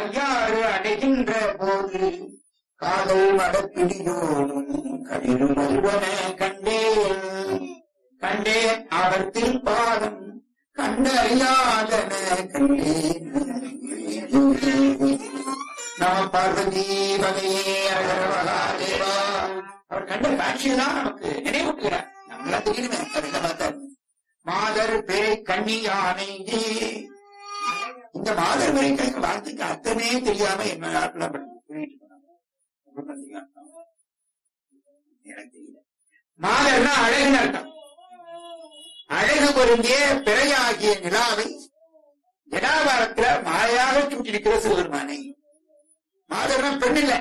ஐயாறு அடைகின்ற போது காதல் மடப்பிடியோடும் கழிவு மல்வன கண்டேன் கண்டேன் அவர் திருப்பாதம் கண்டறியாதன கண்டேன். நம பார்வதி வகையே அகரவகாதேவா. அவர் கண்ட காட்சியெல்லாம் நமக்கு நினைவூட்டுகிறார். நம்மளா தெரியுமே பார்த்தார். மாதர் பேரை கண்ணி யானை. இந்த மாதர் பேரை கணக்கு வார்த்தைக்கு அர்த்தமே தெரியாம என்ன எனக்கு தெரியல. மாதர்னா அழகுன்னு அர்த்தம். அழகு பொருந்திய பிறையாகிய நிலாவை ஜடாபாரத்துல மாலையாக சூட்டிருக்கிற சிவபெருமானை. மாதர்னா பெண் இல்ல,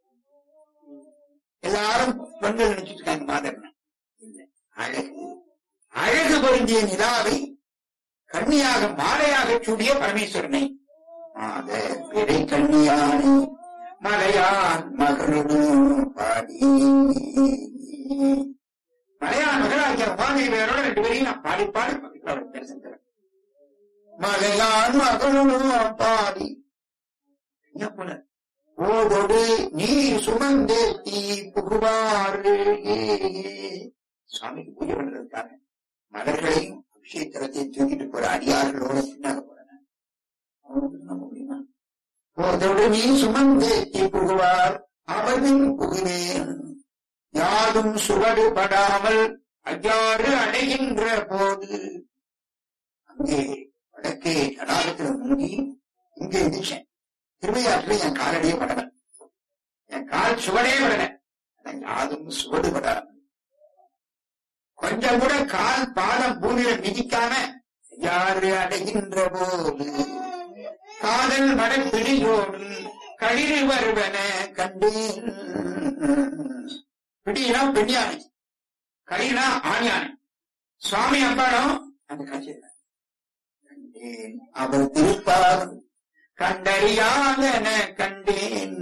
எல்லாரும் பெண்கள் நினைச்சிட்டு இருக்காங்க. மாதர்னா இல்ல, அழகு. அழகு பொருந்திய நிலாவை கண்ணியாக மாலையாக சூடிய பரமேஸ்வரனை. மாதர் பிறை கண்ணியானை மலையான் மகளும் பாடி. மலையான் மகளாகிய உமாதேவியரோட 2 பேரையும் நான் பாடி பாடி தரிசனம். மலையான் மகளும் பாடி போல ஓடோடு நீர் சுமந்தேத்தி புகுவாறு. சுவாமிக்கு பூஜை பண்றதுக்காக மலர்களையும் அபிஷேகத்தை தூக்கிட்டு போற அடியார்களோட பின்னாக போறேன். முடியுமா? ஓதோடு நீ சுமந்தேத்தி புகுவார் அவரின் புகுவேன் யாரும் சுவடு படாமல் ஐயாறு அடைகின்ற போது. அங்கே வடக்கே தடாகத்தில் முங்கி இங்கே எதிர்ச்சேன். திருவையாற்றில் என் காலடியே படல, என் கால் சுவடே படல. யாரும் சுவடு படாமல் கொஞ்சம் கூட கால் பாதம் பூமியில மிதிக்காம யாரு அடைகின்ற போது காதல் மடப்பிடியோடு களிறு வருவன கண்டேன். பிடினா பெண் யானை, களினா ஆண் யானை. சுவாமி அம்பாடம் அந்த காட்சி கண்டேன். அவர் திருப்பாதம் கண்டறியாதன கண்டேன்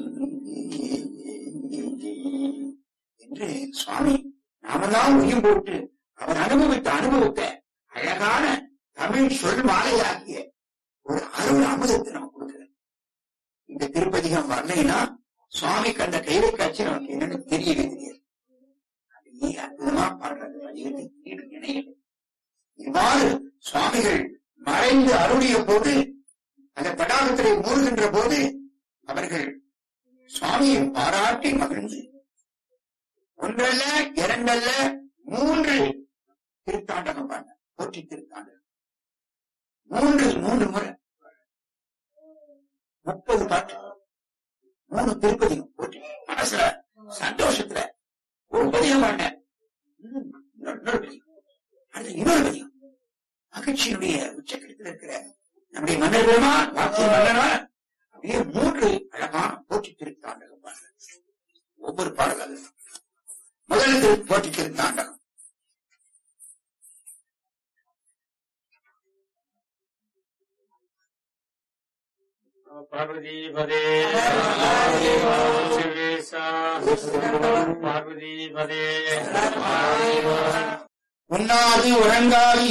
என்று சுவாமி நாமெல்லாம் உயிர் போட்டு அவர் அனுபவித்த அனுபவத்தை அழகான தமிழ் சொல் மாலையாகிய ஒரு அருள் அமுதத்தை நமக்கு கொடுக்கிறார். இந்த திருப்பதிகம் வரலைன்னா சுவாமி கண்ட கைலை காட்சி நமக்கு என்னன்னு தெரியவே தெரியாது. அதையே அற்புதமா பாடுறது பதிகத்தை இணையது. இவ்வாறு சுவாமிகள் மறைந்து அருளிய போது அந்த தடாகத்திலே மூழ்கின்ற போது அவர்கள் சுவாமியை பாராட்டி மகிழ்ந்து 1 அல்ல 2 அல்ல 3 திருத்தாண்டகம் பாண்ட போற்றி திருத்தாண்டகம் 3 முறை 30 பாட்டு 3 திருப்பதியும் போற்றி மனசுல சந்தோஷத்துல ஒரு பதியம் பாண்ட இன்னொரு பதியம் அது இன்னொரு பதியம் மகிழ்ச்சியினுடைய உச்சக்கட்டத்தில் இருக்கிற நம்முடைய மன்னர்களா வாக்கிய மன்னரா அப்படியே 3 அழகான போற்றி திருத்தாண்டகம் பாண்ட. ஒவ்வொரு பாடல் முதல் போற்றி திருத்தாண்டகம். பார்வதிபதே பார்வதிபதே. உண்ணாது உறங்காது